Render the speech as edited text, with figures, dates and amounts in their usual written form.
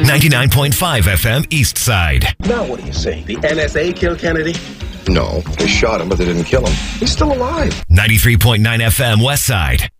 99.5 FM East Side. Now what do you say? The NSA killed Kennedy? No, they shot him, but they didn't kill him. He's still alive. 93.9 FM West Side.